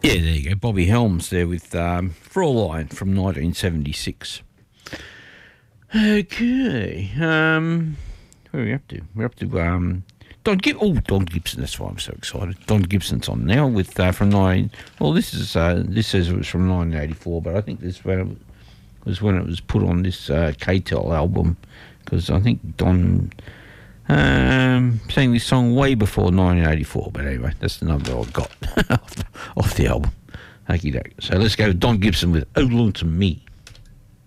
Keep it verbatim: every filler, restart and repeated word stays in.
Yeah, there you go. Bobby Helms there with um, Fraulein from nineteen seventy-six. Okay. Um, where are we up to? We're up to um, Don Gib- Oh, Don Gibson. That's why I'm so excited. Don Gibson's on now with uh, from nine. Well, this is uh, this says it was from nineteen eighty-four, but I think this when it was when it was put on this uh, K-Tel album, because I think Don um, sang this song way before nineteen eighty-four. But anyway, that's the number I got off, the, off the album. Okie doke. So let's go Don Gibson with "Oh Lonesome Me."